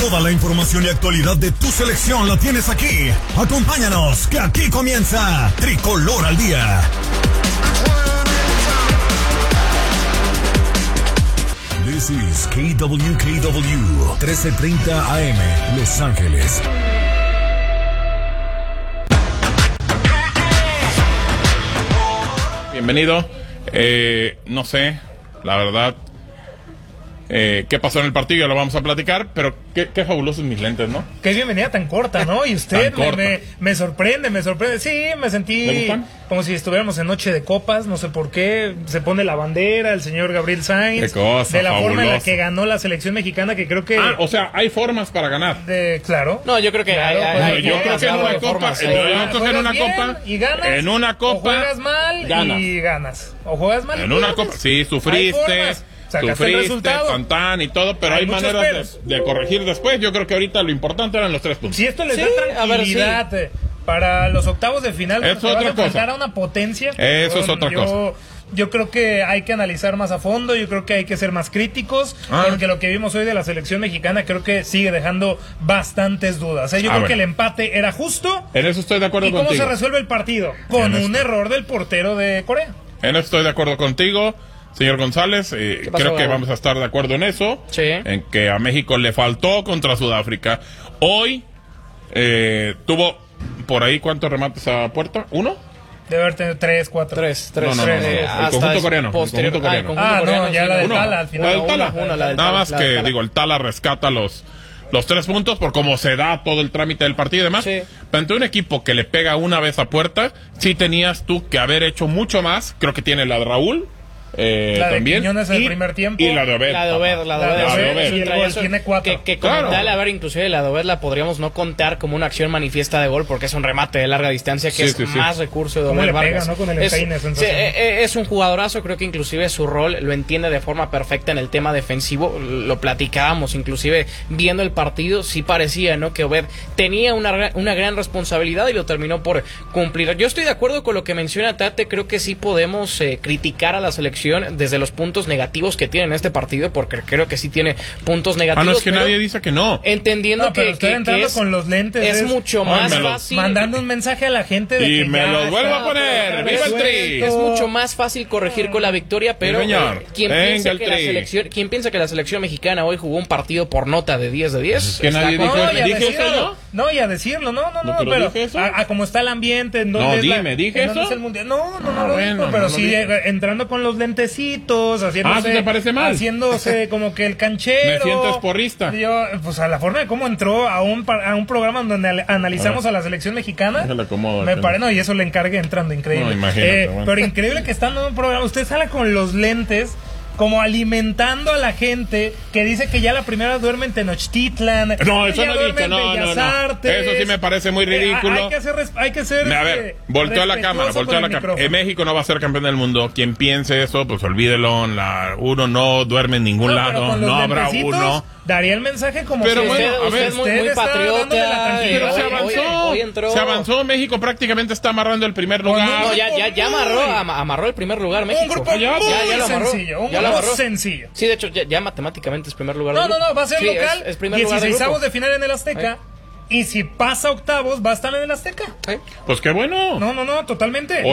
Toda la información y actualidad de tu selección la tienes aquí. Acompáñanos, que aquí comienza Tricolor al Día. This is KWKW 1330 AM, Los Ángeles. Bienvenido. No sé, la verdad, qué pasó en el partido, ya lo vamos a platicar, pero qué fabulosos mis lentes, ¿no? Qué bienvenida tan corta, ¿no? Y usted corta. me sorprende. Sí, me sentí como si estuviéramos en Noche de Copas, no sé por qué. Se pone la bandera, el señor Gabriel Sainz. Qué cosa, de la fabuloso. forma en la que ganó la selección mexicana, que creo que... O sea, hay formas para ganar. Claro. No, yo creo que yo creo que en una copa, en una copa, o juegas mal ganas. y ganas. O juegas mal En y una copa, sí, sufriste, sacaste el resultado. tantán y todo, pero hay maneras de corregir después. Yo creo que ahorita lo importante eran los 3 puntos. Si esto les da tranquilidad para los octavos de final, es otra enfrentar a una potencia. Eso es otra cosa. Yo creo que hay que analizar más a fondo, yo creo que hay que ser más críticos, porque lo que vimos hoy de la selección mexicana creo que sigue dejando bastantes dudas. Yo creo que el empate era justo. En eso estoy de acuerdo contigo. ¿Y cómo se resuelve el partido? Con un error del portero de Corea. En eso estoy de acuerdo contigo, señor González. Creo que vamos a estar de acuerdo en eso. Sí. En que a México le faltó contra Sudáfrica. Hoy tuvo por ahí, ¿cuántos remates a puerta? ¿1? Debe haber tenido 3, 4. 3. No. El conjunto coreano. Ya la del Tala al final. Nada más que, el Tala rescata los 3 puntos por cómo se da todo el trámite del partido y demás. Sí. Pero ante un equipo que le pega una vez a puerta, sí tenías tú que haber hecho mucho más. Creo que tiene la de Raúl. La de también Quiñones el primer tiempo. Y la de Obed. La de Obed. Y el gol tiene 4. Que como tal, a ver, inclusive la de Obed la podríamos no contar como una acción manifiesta de gol, porque es un remate de larga distancia que es más recurso de Obed Vargas. Con el empeine, es un jugadorazo, creo que inclusive su rol lo entiende de forma perfecta en el tema defensivo. Lo platicábamos, inclusive viendo el partido, sí parecía, ¿no?, que Obed tenía una gran responsabilidad y lo terminó por cumplir. Yo estoy de acuerdo con lo que menciona Tate, creo que sí podemos criticar a la selección desde los puntos negativos que tiene en este partido, porque creo que sí tiene puntos negativos. No es que nadie dice que no. Entendiendo que es, con los lentes es mucho más fácil. Mandando un mensaje a la gente de y me lo vuelvo a poner. ¡Viva el Tri! Es mucho más fácil corregir con la victoria, pero ¿quién piensa que la selección mexicana hoy jugó un partido por nota de 10 de 10? Que nadie dijo eso. No, y a decirlo, pero a como está el ambiente, en donde dije eso. Pero sí, entrando con los lentecitos, haciéndose, ¿te parece mal? Haciéndose como que el canchero. Me sientes porrista. Pues a la forma de cómo entró a un programa donde analizamos a la selección mexicana. Me parece, y eso le encargué entrando, increíble. No, imagínate, pero increíble que estando en un programa, usted sale con los lentes, como alimentando a la gente que dice que ya la primera duerme en Tenochtitlan. No, eso no he dicho, no. Eso sí me parece muy ridículo. Hay que ser a ver, volteó la cámara. En México no va a ser campeón del mundo. Quien piense eso, pues olvídelo. Uno no duerme en ningún lado, no habrá uno. Daría el mensaje como pero que usted es muy patriota. Pero se avanzó. México prácticamente está amarrando el primer lugar. Ya amarró el primer lugar México. Un grupo muy sencillo. Sencillo. Sí, de hecho, ya matemáticamente es primer lugar. No, va a ser local. Es primer lugar 16avos de final en el Azteca. Y si pasa octavos, va a estar en el Azteca. Pues qué bueno. No, totalmente.